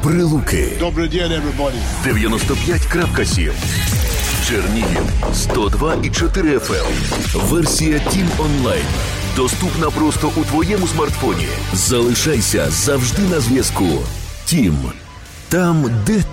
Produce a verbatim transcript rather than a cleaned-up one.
Прилуки Добрий день, everybody. дев'яносто п'ять крапка сім, Чернігів сто два і чотири еф ем. Версія Тім онлайн доступна просто у твоєму смартфоні. Залишайся завжди на зв'язку. Тім. Там, де